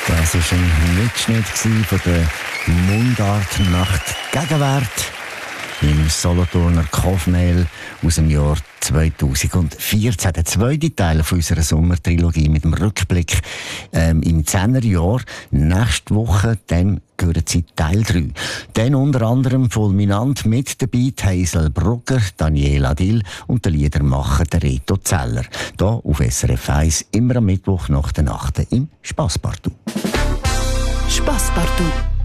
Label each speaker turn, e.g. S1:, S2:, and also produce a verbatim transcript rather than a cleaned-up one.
S1: Das war ein Mitschnitt von der Mundart-Nacht Gegenwart im Solothurner Kofmail aus dem Jahr zweitausendvierzehn. Der zweite Teil von unserer Sommertrilogie mit dem Rückblick ähm, im Zehnerjahr. Nächste Woche dann gehören sie Teil drei. Dann unter anderem fulminant mit dabei Hazel Brugger, Daniela Dill und der Liedermacher der Reto Zeller. Hier auf S R F eins, immer am Mittwoch nach der Nacht im Spasspartout.
S2: Spasspartout.